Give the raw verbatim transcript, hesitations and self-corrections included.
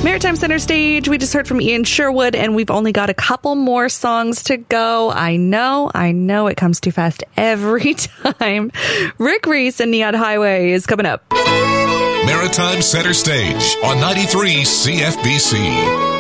Maritime Center Stage, we just heard from Ian Sherwood, and we've only got a couple more songs to go. I know, I know it comes too fast every time. Rick Reese and Neon Highway is coming up. Maritime Center Stage on ninety-three C F B C.